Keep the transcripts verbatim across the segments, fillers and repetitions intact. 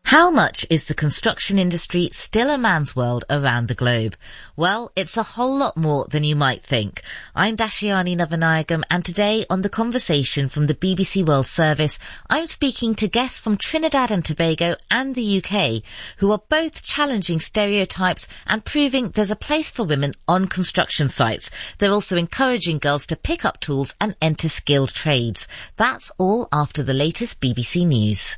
How much is the construction industry still a man's world around the globe? Well, it's a whole lot more than you might think. I'm Dashiani Navanayagam, and today on The Conversation from the B B C World Service, I'm speaking to guests from Trinidad and Tobago and the U K, who are both challenging stereotypes and proving there's a place for women on construction sites. They're also encouraging girls to pick up tools and enter skilled trades. That's all after the latest B B C News.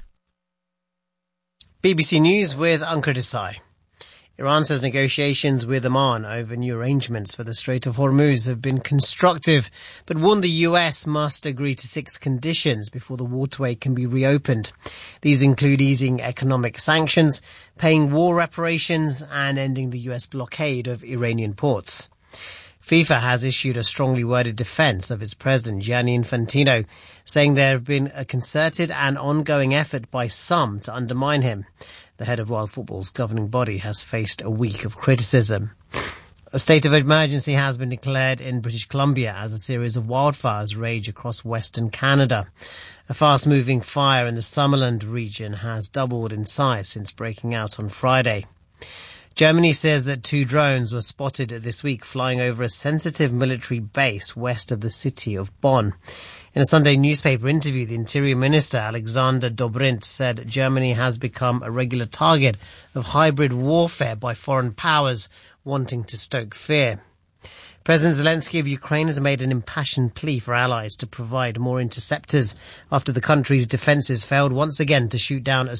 B B C News with Ankur Desai. Iran says negotiations with Oman over new arrangements for the Strait of Hormuz have been constructive, but warned the U S must agree to six conditions before the waterway can be reopened. These include easing economic sanctions, paying war reparations, and ending the U S blockade of Iranian ports. FIFA has issued a strongly worded defence of its president, Gianni Infantino, saying there have been a concerted and ongoing effort by some to undermine him. The head of world football's governing body has faced a week of criticism. A state of emergency has been declared in British Columbia as a series of wildfires rage across western Canada. A fast-moving fire in the Summerland region has doubled in size since breaking out on Friday. Germany says that two drones were spotted this week flying over a sensitive military base west of the city of Bonn. In a Sunday newspaper interview, the Interior Minister, Alexander Dobrindt, said Germany has become a regular target of hybrid warfare by foreign powers wanting to stoke fear. President Zelensky of Ukraine has made an impassioned plea for allies to provide more interceptors after the country's defences failed once again to shoot down a